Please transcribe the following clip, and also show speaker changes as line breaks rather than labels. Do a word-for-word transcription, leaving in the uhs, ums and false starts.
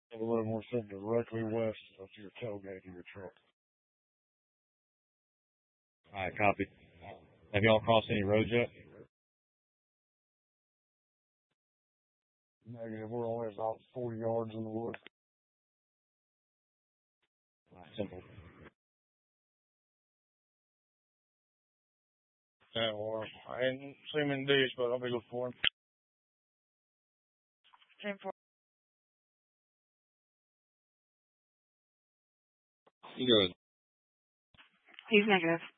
A little more something directly west of your tailgate of your truck.
All right, copy. Have y'all crossed any roads yet?
Negative. We're only about forty yards in the woods.
All right, simple.
Yeah, well, I ain't seen him in days, but I'll be looking for him.
ten four.
Good.
He's negative.